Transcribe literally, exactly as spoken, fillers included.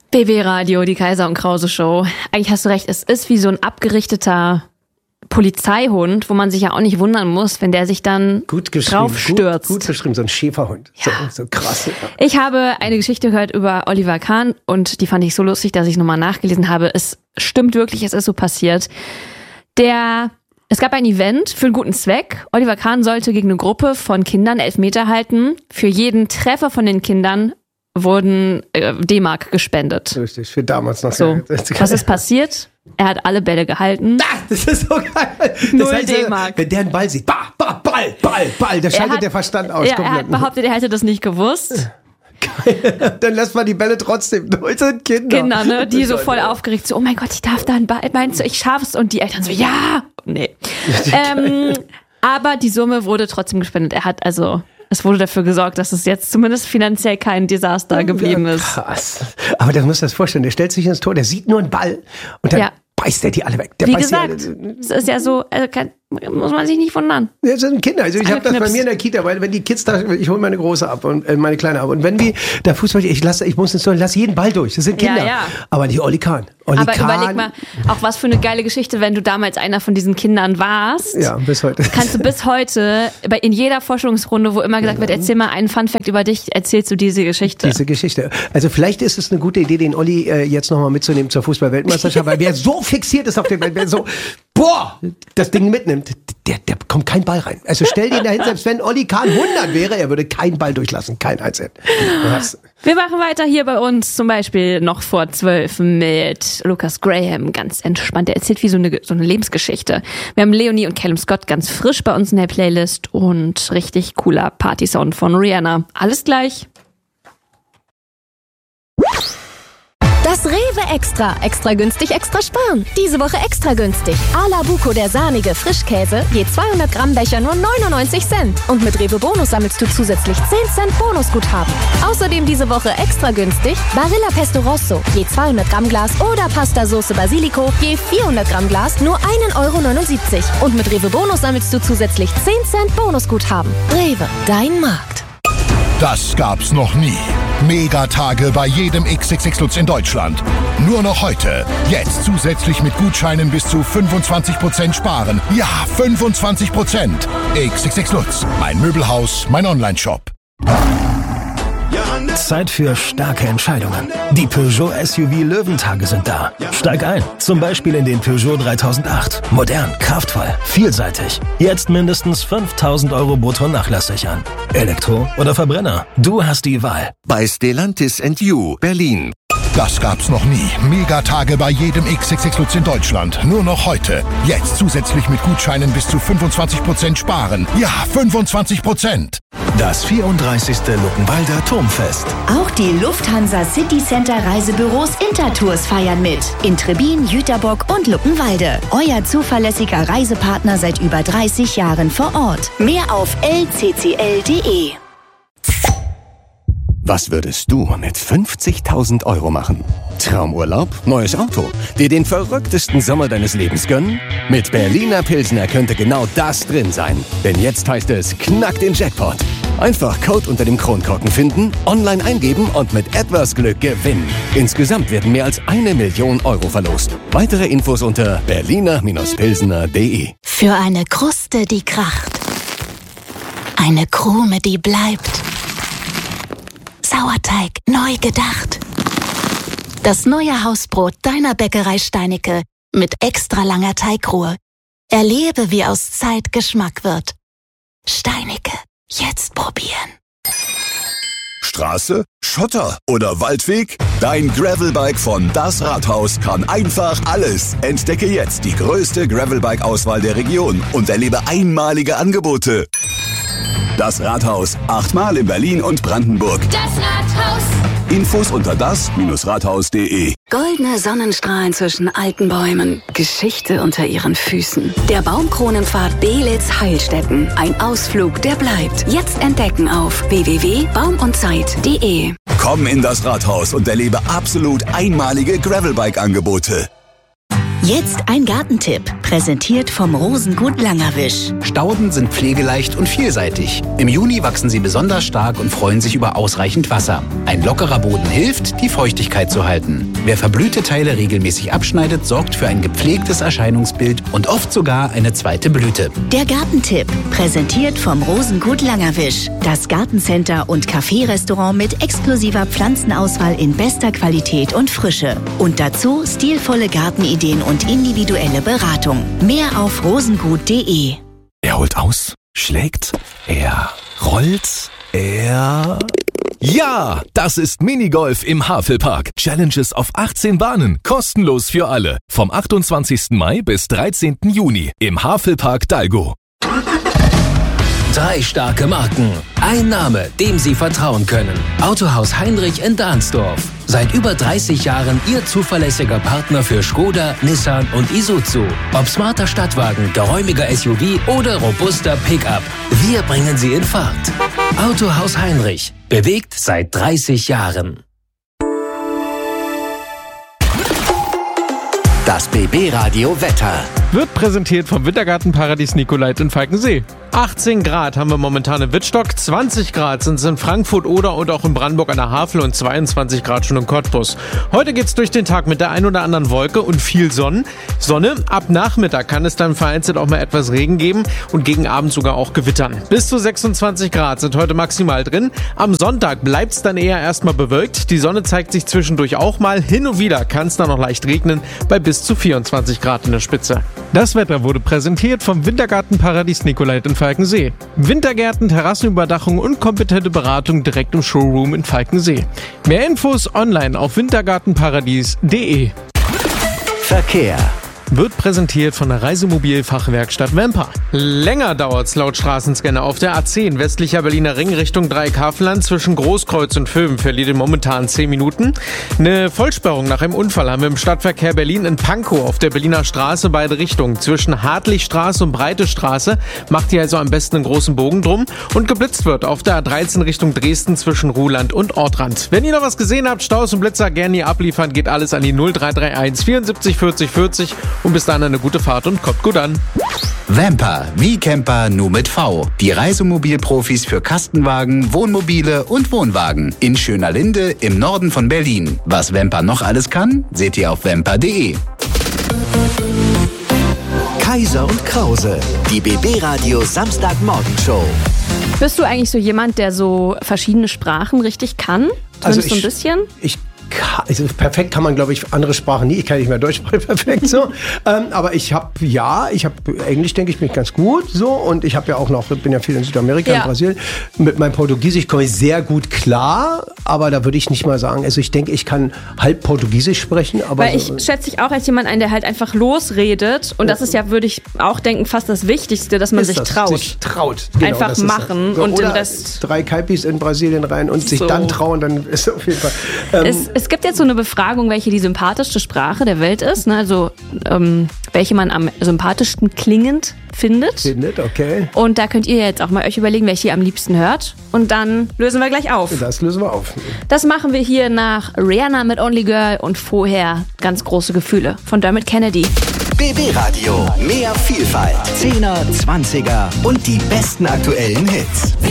B B Radio, die Kaiser und Krause Show. Eigentlich hast du recht, es ist wie so ein abgerichteter Polizeihund, wo man sich ja auch nicht wundern muss, wenn der sich dann gut draufstürzt. Gut, gut beschrieben, so ein Schäferhund. Ja. So, so krass. Ja. Ich habe eine Geschichte gehört über Oliver Kahn und die fand ich so lustig, dass ich nochmal nachgelesen habe. Es stimmt wirklich, es ist so passiert. Der, es gab ein Event für einen guten Zweck. Oliver Kahn sollte gegen eine Gruppe von Kindern Elfmeter halten. Für jeden Treffer von den Kindern wurden äh, D-Mark gespendet. Richtig, für damals noch. So. Was ist passiert? Er hat alle Bälle gehalten. Ah, das ist so geil. Null heißt, D-Mark. Wenn der einen Ball sieht, bah, bah, Ball, Ball, Ball, da schaltet hat, der Verstand aus. Ja, er hat behauptet, er hätte das nicht gewusst. Geil. Dann lässt man die Bälle trotzdem durch. Das sind Kinder. Kinder, ne? Die so voll aufgeregt, so, oh mein Gott, ich darf da einen Ball, meinst du, ich schaff's? Und die Eltern so, ja! Nee. ähm, aber die Summe wurde trotzdem gespendet. Er hat also... Es wurde dafür gesorgt, dass es jetzt zumindest finanziell kein Desaster geblieben ist. Krass. Aber das musst du dir das vorstellen. Der stellt sich ins Tor, der sieht nur einen Ball und dann ja. beißt er die alle weg. Der Wie beißt gesagt, es ist ja so, also kann, muss man sich nicht wundern. Ja, das sind Kinder. Also ich habe das bei mir in der Kita, weil wenn die Kids da, ich hole meine Große ab und äh, meine Kleine ab. Und wenn wir da Fußball, ich lasse, ich muss ins Tor, lass jeden Ball durch. Das sind Kinder. Ja, ja. Aber nicht Oli Kahn. Oli Aber Kahn. Überleg mal, auch was für eine geile Geschichte, wenn du damals einer von diesen Kindern warst. Ja, bis heute. Kannst du bis heute, bei, in jeder Forschungsrunde, wo immer gesagt ja. wird, erzähl mal einen Funfact über dich, erzählst du diese Geschichte. Diese Geschichte. Also vielleicht ist es eine gute Idee, den Olli äh, jetzt nochmal mitzunehmen zur Fußball-Weltmeisterschaft, weil wer so fixiert ist auf den Ball, wer so, boah, das Ding mitnimmt, der, der bekommt keinen Ball rein. Also stell dir dahin, selbst wenn Oli Kahn hundert wäre, er würde keinen Ball durchlassen, kein einzigen. Wir machen weiter hier bei uns, zum Beispiel noch vor zwölf mit Lucas Graham, ganz entspannt. Er erzählt wie so eine, so eine Lebensgeschichte. Wir haben Leonie und Callum Scott ganz frisch bei uns in der Playlist und richtig cooler Party-Sound von Rihanna. Alles gleich. Das Rewe Extra. Extra günstig, extra sparen. Diese Woche extra günstig. A-la Buco, der sahnige Frischkäse, je zweihundert Gramm Becher nur neunundneunzig Cent. Und mit Rewe Bonus sammelst du zusätzlich zehn Cent Bonusguthaben. Außerdem diese Woche extra günstig Barilla Pesto Rosso, je zweihundert Gramm Glas oder Pasta Sauce Basilico, je vierhundert Gramm Glas nur ein Euro neunundsiebzig. Und mit Rewe Bonus sammelst du zusätzlich zehn Cent Bonusguthaben. Rewe, dein Markt. Das gab's noch nie. Megatage bei jedem X X X Lutz in Deutschland. Nur noch heute. Jetzt zusätzlich mit Gutscheinen bis zu fünfundzwanzig Prozent sparen. Ja, fünfundzwanzig Prozent. X X X Lutz. Mein Möbelhaus, mein Onlineshop. Zeit für starke Entscheidungen. Die Peugeot S U V Löwentage sind da. Steig ein, zum Beispiel in den Peugeot dreitausendacht. Modern, kraftvoll, vielseitig. Jetzt mindestens fünftausend Euro brutto Nachlass sichern. Elektro oder Verbrenner? Du hast die Wahl. Bei Stellantis and You, Berlin. Das gab's noch nie. Megatage bei jedem X X X Lutz in Deutschland. Nur noch heute. Jetzt zusätzlich mit Gutscheinen bis zu fünfundzwanzig Prozent sparen. Ja, fünfundzwanzig Prozent. Das vierunddreißigste Luckenwalder Turmfest. Auch die Lufthansa City Center Reisebüros Intertours feiern mit. In Trebin, Jüterbock und Luckenwalde. Euer zuverlässiger Reisepartner seit über dreißig Jahren vor Ort. Mehr auf l c c l punkt d e. Was würdest du mit fünfzigtausend Euro machen? Traumurlaub? Neues Auto? Dir den verrücktesten Sommer deines Lebens gönnen? Mit Berliner Pilsner könnte genau das drin sein. Denn jetzt heißt es, knack den Jackpot. Einfach Code unter dem Kronkorken finden, online eingeben und mit etwas Glück gewinnen. Insgesamt werden mehr als eine Million Euro verlost. Weitere Infos unter berliner Pilsner punkt d e. Für eine Kruste, die kracht. Eine Krume, die bleibt. Sauerteig neu gedacht. Das neue Hausbrot deiner Bäckerei Steinicke mit extra langer Teigruhe. Erlebe, wie aus Zeit Geschmack wird. Steinicke, jetzt probieren. Straße, Schotter oder Waldweg? Dein Gravelbike von Das Rathaus kann einfach alles. Entdecke jetzt die größte Gravelbike-Auswahl der Region und erlebe einmalige Angebote. Das Rathaus, achtmal in Berlin und Brandenburg. Das Rathaus. Infos unter das Rathaus punkt d e. Goldene Sonnenstrahlen zwischen alten Bäumen. Geschichte unter ihren Füßen. Der Baumkronenpfad Beelitz-Heilstätten. Ein Ausflug, der bleibt. Jetzt entdecken auf w w w punkt baum und zeit punkt d e. Komm in das Rathaus und erlebe absolut einmalige Gravelbike-Angebote. Jetzt ein Gartentipp, präsentiert vom Rosengut Langerwisch. Stauden sind pflegeleicht und vielseitig. Im Juni wachsen sie besonders stark und freuen sich über ausreichend Wasser. Ein lockerer Boden hilft, die Feuchtigkeit zu halten. Wer verblühte Teile regelmäßig abschneidet, sorgt für ein gepflegtes Erscheinungsbild und oft sogar eine zweite Blüte. Der Gartentipp, präsentiert vom Rosengut Langerwisch. Das Gartencenter und Café-Restaurant mit exklusiver Pflanzenauswahl in bester Qualität und Frische. Und dazu stilvolle Gartenideen und individuelle Beratung. Mehr auf rosengut punkt de. Er holt aus, schlägt, er rollt, er... Ja, das ist Minigolf im Havelpark. Challenges auf achtzehn Bahnen, kostenlos für alle. Vom achtundzwanzigsten Mai bis dreizehnten Juni im Havelpark Dalgo. Drei starke Marken. Ein Name, dem Sie vertrauen können. Autohaus Heinrich in Dahnsdorf. Seit über dreißig Jahren Ihr zuverlässiger Partner für Skoda, Nissan und Isuzu. Ob smarter Stadtwagen, geräumiger S U V oder robuster Pickup. Wir bringen Sie in Fahrt. Autohaus Heinrich. Bewegt seit dreißig Jahren. Das B B-Radio Wetter wird präsentiert vom Wintergartenparadies Nikolait in Falkensee. achtzehn Grad haben wir momentan in Wittstock, zwanzig Grad sind es in Frankfurt oder und auch in Brandenburg an der Havel und zweiundzwanzig Grad schon in Cottbus. Heute geht's durch den Tag mit der ein oder anderen Wolke und viel Sonne. Sonne, ab Nachmittag kann es dann vereinzelt auch mal etwas Regen geben und gegen Abend sogar auch Gewittern. Bis zu sechsundzwanzig Grad sind heute maximal drin. Am Sonntag bleibt's dann eher erstmal bewölkt. Die Sonne zeigt sich zwischendurch auch mal. Hin und wieder kann es dann noch leicht regnen bei bis zu vierundzwanzig Grad in der Spitze. Das Wetter wurde präsentiert vom Wintergartenparadies Nikolait in Falkensee. Wintergärten, Terrassenüberdachung und kompetente Beratung direkt im Showroom in Falkensee. Mehr Infos online auf wintergartenparadies punkt de. Verkehr wird präsentiert von der Reisemobilfachwerkstatt Vamper. Länger dauert's laut Straßenscanner auf der A zehn westlicher Berliner Ring Richtung Dreieckhavelland zwischen Großkreuz und Vöwen verliert momentan zehn Minuten. Eine Vollsperrung nach einem Unfall haben wir im Stadtverkehr Berlin in Pankow auf der Berliner Straße beide Richtungen. Zwischen Hartlichstraße und Breite Straße macht ihr also am besten einen großen Bogen drum und geblitzt wird auf der A dreizehn Richtung Dresden zwischen Ruhland und Ortrand. Wenn ihr noch was gesehen habt, Staus und Blitzer gerne hier abliefern, geht alles an die null drei drei eins vierundsiebzig vierzig vierzig. Und bis dahin eine gute Fahrt und kommt gut an. Vamper, wie Camper, nur mit V. Die Reisemobilprofis für Kastenwagen, Wohnmobile und Wohnwagen. In Schönerlinde im Norden von Berlin. Was Vamper noch alles kann, seht ihr auf vamper punkt de. Kaiser und Krause, die B B-Radio Samstagmorgenshow. Bist du eigentlich so jemand, der so verschiedene Sprachen richtig kann? Zumindest Also ich, so ein bisschen? Ich Also perfekt kann man, glaube ich, andere Sprachen nie. Ich kann nicht mehr Deutsch sprechen, perfekt so. ähm, aber ich habe, ja, ich habe Englisch, denke ich, bin ich ganz gut so. Und ich habe ja auch noch, bin ja viel in Südamerika, ja. in Brasilien. Mit meinem Portugiesisch komme ich sehr gut klar. Aber da würde ich nicht mal sagen, also ich denke, ich kann halb Portugiesisch sprechen. Aber Weil so, ich schätze dich auch als jemand ein, der halt einfach losredet. Und das ist ja, würde ich auch denken, fast das Wichtigste, dass man sich das, traut. Sich traut. Genau, einfach machen so. und Oder den Rest. drei Kaipis in Brasilien rein und sich so. dann trauen, dann ist auf jeden Fall. Ähm, Es, es gibt jetzt so eine Befragung, welche die sympathischste Sprache der Welt ist. Ne? Also ähm, welche man am sympathischsten klingend findet. Findet, okay. Und da könnt ihr jetzt auch mal euch überlegen, welche ihr am liebsten hört. Und dann lösen wir gleich auf. Das lösen wir auf. Das machen wir hier nach Rihanna mit Only Girl und vorher Ganz große Gefühle von Dermot Kennedy. B B-Radio, mehr Vielfalt, Zehner, Zwanziger und die besten aktuellen Hits.